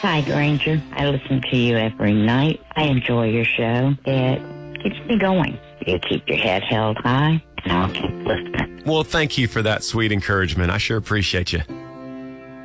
Hi, Granger. I listen to you every night. I enjoy your show. It keeps me going. You keep your head held high, and I'll keep listening. Well, thank you for that sweet encouragement. I sure appreciate you.